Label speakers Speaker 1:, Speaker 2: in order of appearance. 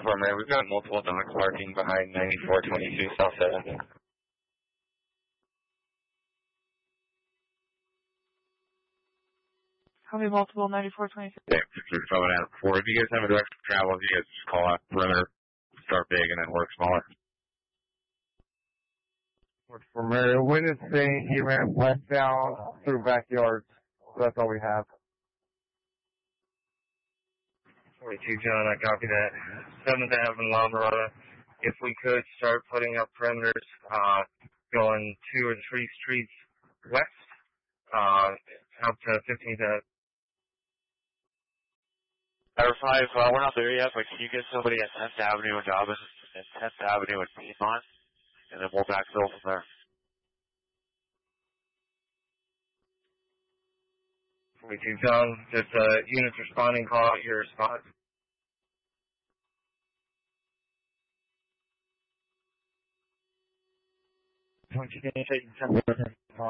Speaker 1: Affirmative. We've got multiple dogs parking behind 9422 South 7th.
Speaker 2: How many multiple 9426?
Speaker 1: Yeah, we're coming out before. If you guys have a direction to travel, you guys just call out perimeter, start big, and then work smaller.
Speaker 3: Affirmative. Witnessing he ran westbound through backyards. So that's all we have.
Speaker 1: 42 John, I copy that. 7th Avenue, La Mirada. If we could start putting up perimeters, going 2 or 3 streets west, out to 15th Avenue.
Speaker 4: Number 5, we're not there yet, but can you get somebody at 10th Avenue and Dobbins and 10th Avenue and Piedmont, and then we'll backfill from there.
Speaker 1: 42 John, just units responding, call out your spot.
Speaker 3: Don't you get anything?